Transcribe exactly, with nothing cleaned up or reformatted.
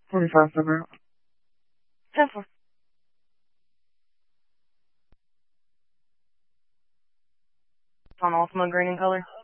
forty-five Suburb. ten four. On Ultima green in color.